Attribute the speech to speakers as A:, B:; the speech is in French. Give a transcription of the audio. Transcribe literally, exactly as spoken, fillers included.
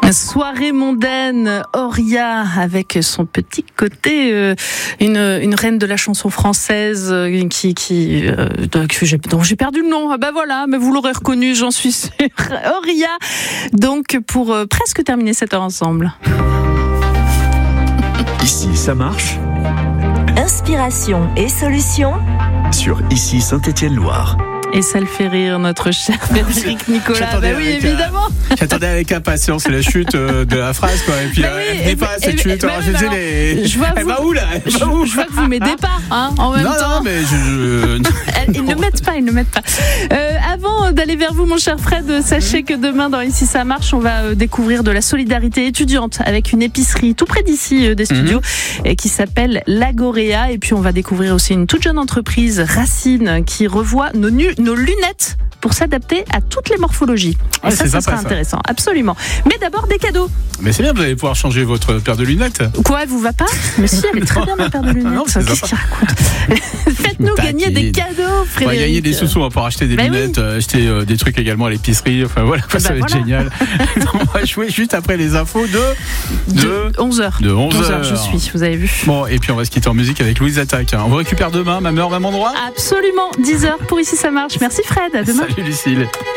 A: Soirée mondaine, Auria avec son petit côté, euh, une, une reine de la chanson française euh, qui, qui, euh, dont j'ai perdu le nom. Ah ben voilà, mais vous l'aurez reconnu, j'en suis sûre. Auria. Donc pour euh, presque terminer cette heure ensemble.
B: Ici, ça marche.
C: Inspiration et solutions
B: Sur Ici Saint-Étienne-Loire.
A: Et ça le fait rire, notre cher Frédéric Nicolas. Bah oui, évidemment.
D: J'attendais avec impatience la chute de la phrase, quoi. Et puis,
A: bah
D: euh,
A: oui,
D: elle venait pas, cette chute.
A: Bah,
D: Alors,
A: bah,
D: je disais,
A: bah,
D: les...
A: je vois
D: elle
A: vous...
D: va où, là elle
A: je,
D: va où
A: je vois que vous m'aidez pas, hein, en même
D: non,
A: temps.
D: Non, mais je...
A: Ils ne mettent pas, ils ne mettent pas. Euh, avant d'aller vers vous, mon cher Fred, sachez que demain, dans Ici ça marche, on va découvrir de la solidarité étudiante avec une épicerie tout près d'ici, des studios, mm-hmm. et qui s'appelle l'Agorea. Et puis, on va découvrir aussi une toute jeune entreprise, Racine, qui revoit nos, nu- nos lunettes pour s'adapter à toutes les morphologies. Et
D: ouais,
A: ça,
D: c'est
A: ça
D: sympa,
A: sera
D: ça.
A: Intéressant. Absolument. Mais d'abord, des cadeaux.
D: Mais c'est bien, vous allez pouvoir changer votre paire de lunettes.
A: Quoi, elle vous va pas? Mais si, elle est très bien, ma paire de lunettes.
D: Non, c'est
A: Qu'est-ce qu'il raconte? Faites-nous gagner des cadeaux, Frédéric.
D: Il y a des sous-sous hein, pour acheter des
A: bah
D: lunettes,
A: oui.
D: euh, acheter euh, des trucs également à l'épicerie. Enfin voilà,
A: bah
D: ça va
A: voilà.
D: être génial. On va jouer juste après les infos de...
A: De,
D: de
A: onze heures.
D: De onze heures.
A: je suis, vous avez vu.
D: Bon, et puis on va se quitter en musique avec Louise Attaque. On vous récupère demain, même heure, même endroit.
A: Absolument, dix heures pour Ici ça marche. Merci Fred, à demain.
D: Salut Lucille.